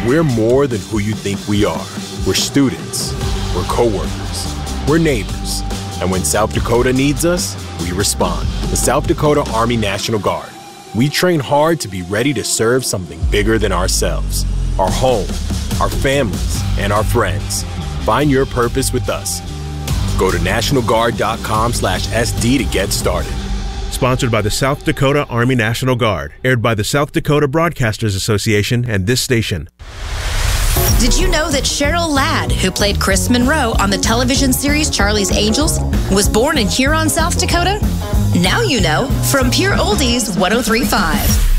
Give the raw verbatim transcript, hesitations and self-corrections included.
we're more than who you think we are. We're students, we're coworkers, we're neighbors, and when South Dakota needs us, we respond. The South Dakota Army National Guard. We train hard to be ready to serve something bigger than ourselves, our home, our families, and our friends. Find your purpose with us. Go to national guard dot com slash S D to get started. Sponsored by the South Dakota Army National Guard. Aired by the South Dakota Broadcasters Association and this station. Did you know that Cheryl Ladd, who played Chris Monroe on the television series Charlie's Angels, was born in Huron, South Dakota? Now you know from Pure Oldies one oh three point five.